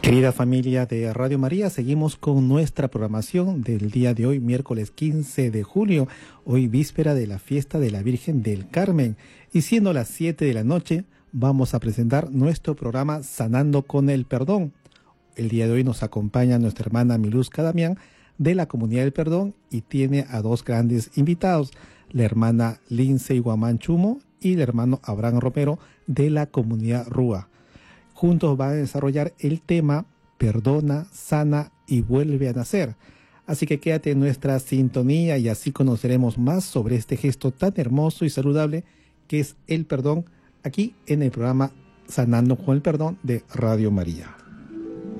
Querida familia de Radio María, seguimos con nuestra programación del día de hoy, miércoles 15 de julio, hoy víspera de la fiesta de la Virgen del Carmen. Y siendo las 7 de la noche, vamos a presentar nuestro programa Sanando con el Perdón. El día de hoy nos acompaña nuestra hermana Miluska Damián de la Comunidad del Perdón y tiene a dos grandes invitados, la hermana Lindsay Guamán Chumo y el hermano Abraham Romero de la Comunidad Rúa. Juntos van a desarrollar el tema Perdona, sana y vuelve a nacer. Así que quédate en nuestra sintonía y así conoceremos más sobre este gesto tan hermoso y saludable que es el perdón aquí en el programa Sanando con el Perdón de Radio María.